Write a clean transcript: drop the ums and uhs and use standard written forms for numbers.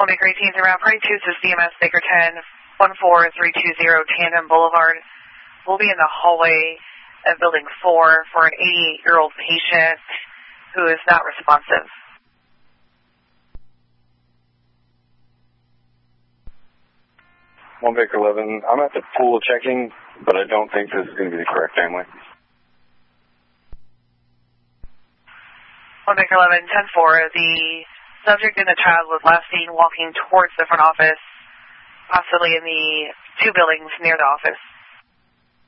One Baker 18's around Party 2 to CMS Baker 10, 14320 Tandem Boulevard. We'll be in the hallway of Building 4 for an 88-year-old patient who is not responsive. One Baker 11, I'm at the pool checking, but I don't think this is going to be the correct family. One Baker 11, 10-4, the subject and the child was last seen walking towards the front office, possibly in the two buildings near the office.